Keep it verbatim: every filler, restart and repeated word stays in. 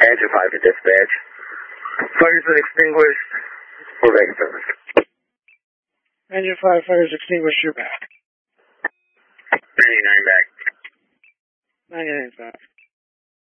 Engine five to dispatch. Fires been extinguished. We're back in service. Engine five, fires extinguished, you're back. ninety-nine back. ninety-nine back.